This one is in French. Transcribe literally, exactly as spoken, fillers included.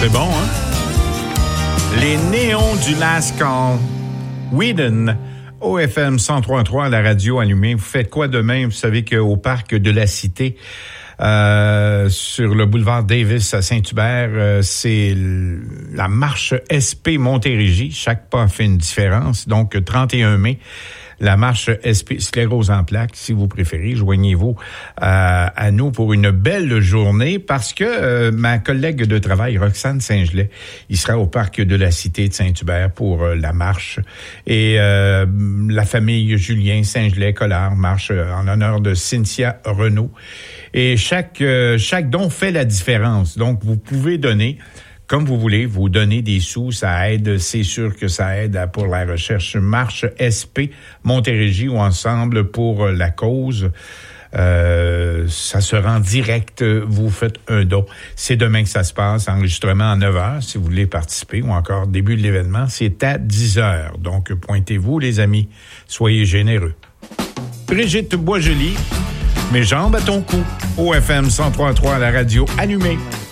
C'est bon, hein? Les Néons du Last Call. Whedon, O F M cent trois virgule trois à la radio allumée. Vous faites quoi demain? Vous savez qu'au parc de la Cité, euh, sur le boulevard Davis à Saint-Hubert, euh, c'est l- la marche S P Montérégie. Chaque pas fait une différence. Donc, trente et un mai. La marche S P Sclérose en plaques, si vous préférez, joignez-vous euh, à nous pour une belle journée parce que euh, ma collègue de travail, Roxane Saint-Gelais, il sera au parc de la Cité de Saint-Hubert pour euh, la marche. Et euh, la famille Julien Saint-Gelais-Collard marche en l'honneur de Cynthia Renaud. Et chaque, euh, chaque don fait la différence. Donc, vous pouvez donner comme vous voulez, vous donnez des sous, ça aide, c'est sûr que ça aide à, pour la recherche Marche S P Montérégie ou Ensemble pour la cause. Euh, ça se rend direct, vous faites un don. C'est demain que ça se passe, enregistrement à neuf heures, si vous voulez participer, ou encore début de l'événement, c'est à dix heures. Donc, pointez-vous, les amis, soyez généreux. Brigitte Boisjoli, mes jambes à ton cou, O F M cent trois virgule trois à la radio allumée.